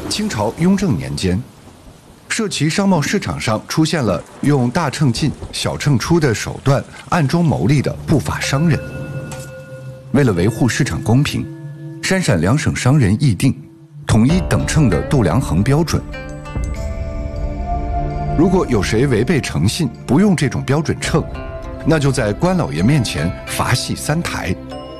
清朝雍正年间，社旗商贸市场上出现了用大秤进、小秤出的手段暗中牟利的不法商人。为了维护市场公平，山陕两省商人议定统一等秤的度量衡标准。如果有谁违背诚信，不用这种标准秤，那就在官老爷面前罚戏3台。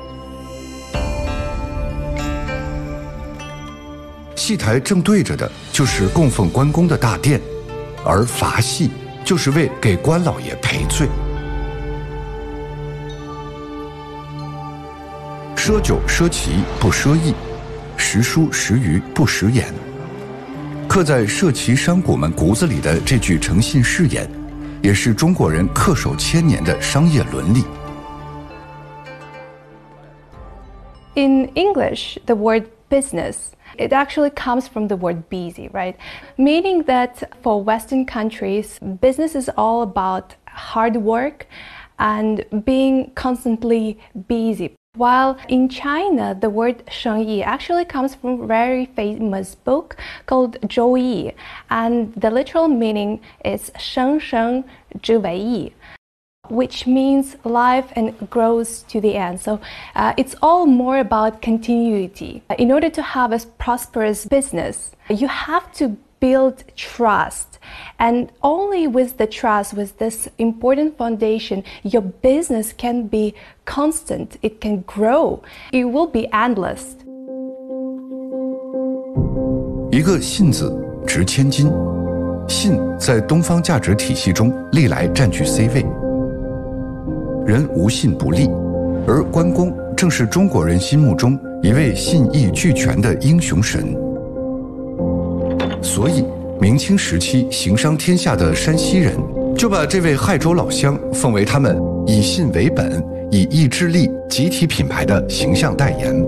戏台正对着的就是供奉关公的大殿，而罚戏就是为给关老爷赔罪。赊酒赊旗不赊义，食蔬食鱼不食言。刻在社旗商贾们骨子里的这句诚信誓言，也是中国人恪守1000年的商业伦理。 In English, the word business, it actually comes from the word busy, right? Meaning that for Western countries, business is all about hard work and being constantly busy. While in China, the word 生意 actually comes from a very famous book called 周易, and the literal meaning is 生生之为义, which means life and grows to the end. So it's all more about continuity. In order to have a prosperous business, you have to build trust. And only with the trust, with this important foundation, your business can be constant, it can grow, it will be endless. 一个信字值千金，信在东方价值体系中历来占据 C 位。人无信不立，而关公正是中国人心目中一位信义俱全的英雄神。所以明清时期行商天下的山西人就把这位亥州老乡奉为他们以信为本、以义致力集体品牌的形象代言。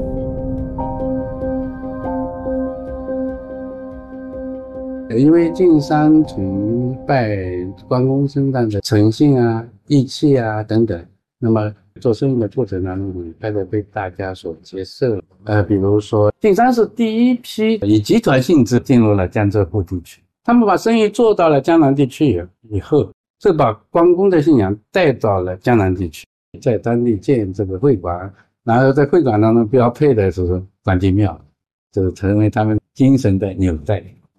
因为晋商崇拜关公身上的诚信啊、义气啊等等，那么做生意的过程当中开始被大家所接受。比如说晋商是第一批以集团性质进入了江浙沪地区，他们把生意做到了江南地区以后，就把关公的信仰带到了江南地区，在当地建这个会馆，然后在会馆当中标配的是关帝庙，就是成为他们精神的纽带。